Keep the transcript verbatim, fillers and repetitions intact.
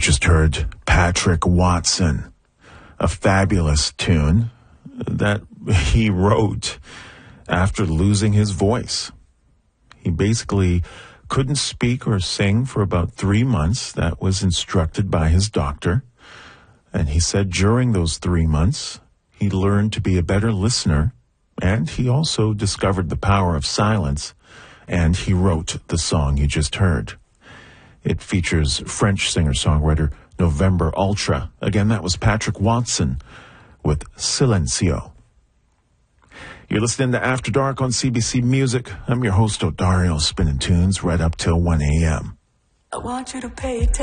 just heard Patrick Watson, a fabulous tune that he wrote after losing his voice. He basically couldn't speak or sing for about three months. That was instructed by his doctor. And he said during those three months, he learned to be a better listener, and he also discovered the power of silence, and he wrote the song you just heard. It features French singer-songwriter November Ultra. Again, that was Patrick Watson with Silencio. You're listening to After Dark on C B C Music. I'm your host, Odario, spinning tunes right up till one a.m. I want you to pay attention.